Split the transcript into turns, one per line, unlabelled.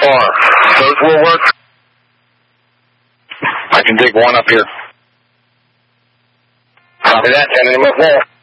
far. Those will work. I can dig one up here. Copy that, 10 in the move.